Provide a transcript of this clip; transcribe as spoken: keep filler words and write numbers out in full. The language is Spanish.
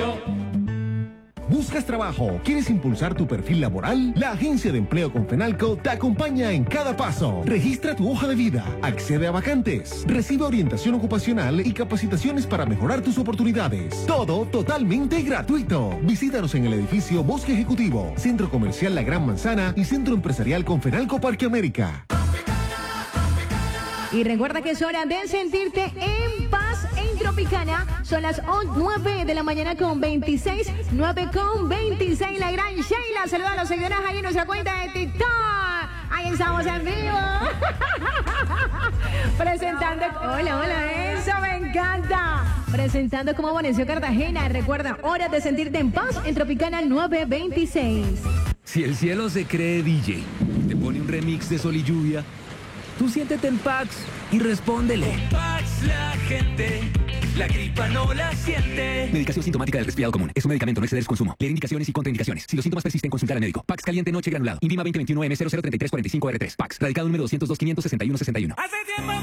empleo. ¿Buscas trabajo? ¿Quieres impulsar tu perfil laboral? La Agencia de Empleo Confenalco te acompaña en cada paso. Registra tu hoja de vida, accede a vacantes, recibe orientación ocupacional y capacitaciones para mejorar tus oportunidades. Todo totalmente gratuito. Visítanos en el edificio Bosque Ejecutivo, Centro Comercial La Gran Manzana y Centro Empresarial Confenalco Parque América. Y recuerda que es hora de sentirte en paz en Tropicana. Son las nueve de la mañana con veintiséis, nueve con veintiséis. La gran Sheila saluda a los seguidores ahí en nuestra cuenta de TikTok. Ahí estamos en vivo. Presentando. Hola, hola, eso me encanta. Presentando cómo amaneció Cartagena. Recuerda, hora de sentirte en paz en Tropicana nueve veintiséis. Si el cielo se cree D J, te pone un remix de Sol y Lluvia, tú siéntete en Pax y respóndele. Con Pax la gente, la gripa no la siente. Medicación sintomática del resfriado común. Es un medicamento, no exceder su consumo. Leer indicaciones y contraindicaciones. Si los síntomas persisten, consultar al médico. Pax caliente noche granulado. Invima veinte veintiuno M cero cero treinta y tres cuarenta y cinco R tres. Pax. Radicado número doscientos dos, quinientos sesenta y uno sesenta y uno. Hace tiempo